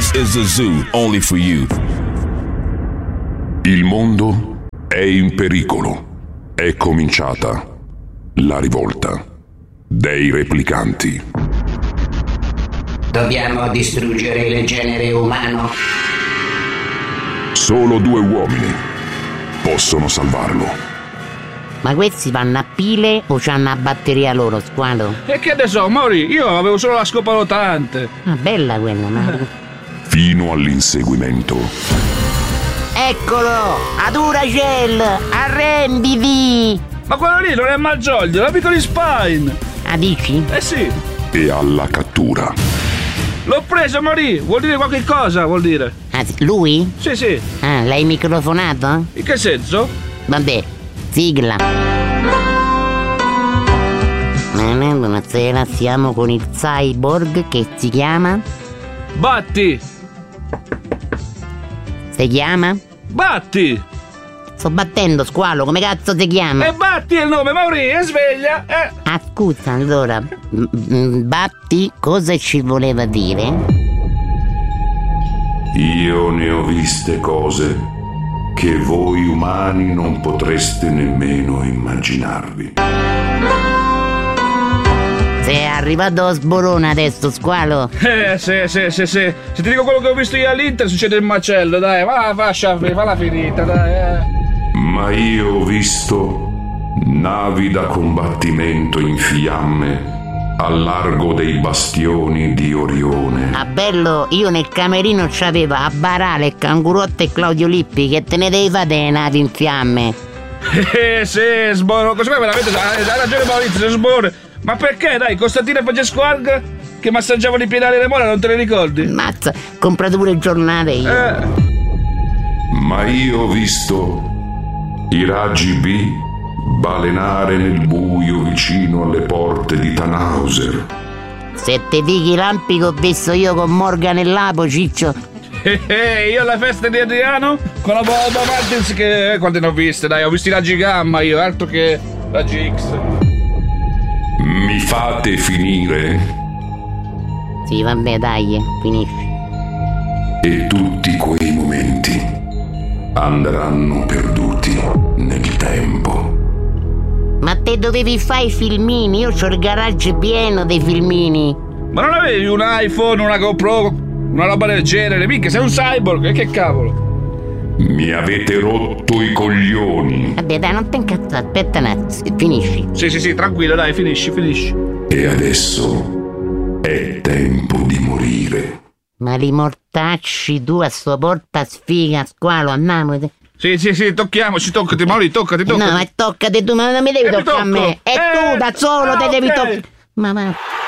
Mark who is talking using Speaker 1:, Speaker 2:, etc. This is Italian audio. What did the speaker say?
Speaker 1: This is a zoo only for you.
Speaker 2: Il mondo è in pericolo. È cominciata la rivolta dei replicanti.
Speaker 3: Dobbiamo distruggere il genere umano.
Speaker 2: Solo 2 uomini possono salvarlo.
Speaker 4: Ma questi vanno a pile o c'hanno una batteria loro, Squalo?
Speaker 5: E che ne so, Mori, io avevo solo la scopa rotante.
Speaker 4: Ah, bella quella, ma...
Speaker 2: Fino all'inseguimento.
Speaker 4: Eccolo! Aduracell! Arrenditi!
Speaker 5: Ma quello lì non è Malgioglio, è l'abito di Spine.
Speaker 4: Ah, dici?
Speaker 5: Eh sì.
Speaker 2: E alla cattura.
Speaker 5: L'ho preso, Mori, vuol dire qualche cosa, vuol dire.
Speaker 4: Ah, lui?
Speaker 5: Sì, sì.
Speaker 4: Ah, l'hai microfonato?
Speaker 5: In che senso?
Speaker 4: Vabbè, sigla. Buonasera, siamo con il cyborg che si chiama?
Speaker 5: Batti!
Speaker 4: Si chiama?
Speaker 5: Batti!
Speaker 4: Sto battendo, Squalo, come cazzo si chiama?
Speaker 5: E Batti è il nome, Mauri, è sveglia!
Speaker 4: Ah, scusa, allora, Batti, cosa ci voleva dire?
Speaker 2: Io ne ho viste cose che voi umani non potreste nemmeno immaginarvi.
Speaker 4: Sei arrivato a sborone adesso, Squalo?
Speaker 5: Sì. Se ti dico quello che ho visto io all'Inter succede il macello, dai, fa la finita, dai.
Speaker 2: Ma io ho visto navi da combattimento in fiamme al largo dei bastioni di Orione.
Speaker 4: Ah, bello, io nel camerino c'avevo a Barale, Cangurotta e Claudio Lippi, che te ne devi fare delle navi in fiamme.
Speaker 5: Sì, sborone, così veramente hai ragione Maurizio, sborone. Ma perché, dai, Costantino e Francesco Arg che massaggiavano i piedali alle mole, non te ne ricordi?
Speaker 4: Mazza, comprate pure il giornale io.
Speaker 2: Ma io ho visto i raggi B balenare nel buio vicino alle porte di Tannhauser.
Speaker 4: Se te dichi i lampi che ho visto io con Morgan e Lapo, Ciccio.
Speaker 5: Io alla festa di Adriano con la Boba Martins che quante ne ho viste, dai, ho visto i raggi gamma io, altro che raggi X.
Speaker 2: Mi fate finire?
Speaker 4: Sì, vabbè, dai, finisci.
Speaker 2: E tutti quei momenti andranno perduti nel tempo.
Speaker 4: Ma te dovevi fare i filmini? Io c'ho il garage pieno dei filmini.
Speaker 5: Ma non avevi un iPhone, una GoPro, una roba del genere? Minchia, sei un cyborg, che cavolo?
Speaker 2: Mi avete rotto i coglioni.
Speaker 4: Vabbè, dai, non te incazzare, aspetta un attimo, finisci.
Speaker 5: Sì, tranquillo, dai, finisci.
Speaker 2: E adesso è tempo di morire.
Speaker 4: Ma li mortacci tu a sua porta sfiga, Squalo, andiamo.
Speaker 5: Sì, tocchiamoci, toccati, Mauri, toccati.
Speaker 4: No, ma toccati tu, ma non mi devi toccare a me. E tu da solo te devi toccare. Ma va.